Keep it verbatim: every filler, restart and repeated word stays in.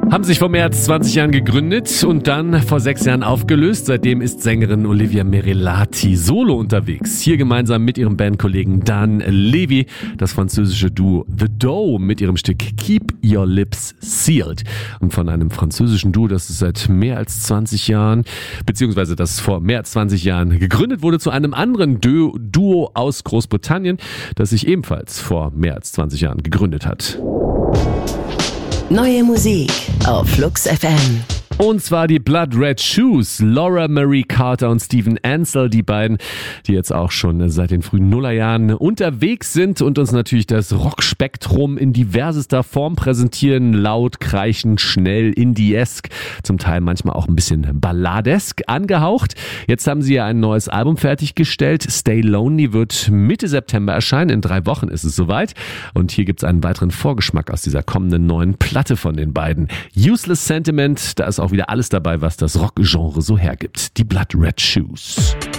Haben sich vor mehr als zwanzig Jahren gegründet und dann vor sechs Jahren aufgelöst. Seitdem ist Sängerin Olivia Merilati solo unterwegs. Hier gemeinsam mit ihrem Bandkollegen Dan Levy, das französische Duo The Dough mit ihrem Stück Keep Your Lips Sealed. Und von einem französischen Duo, das es seit mehr als zwanzig Jahren, beziehungsweise das vor mehr als zwanzig Jahren gegründet wurde, zu einem anderen Du- Duo aus Großbritannien, das sich ebenfalls vor mehr als zwanzig Jahren gegründet hat. Neue Musik auf Flux F M. Und zwar die Blood Red Shoes, Laura Marie Carter und Steven Ansel, die beiden, die jetzt auch schon seit den frühen Nullerjahren unterwegs sind und uns natürlich das Rockspektrum in diversester Form präsentieren, laut, kreischend, schnell, indie-esk, zum Teil manchmal auch ein bisschen balladesk angehaucht. Jetzt haben sie ja ein neues Album fertiggestellt, Stay Lonely wird Mitte September erscheinen, in drei Wochen ist es soweit und hier gibt's einen weiteren Vorgeschmack aus dieser kommenden neuen Platte von den beiden. Useless Sentiment, da ist auch wieder alles dabei, was das Rockgenre so hergibt. Die Blood Red Shoes.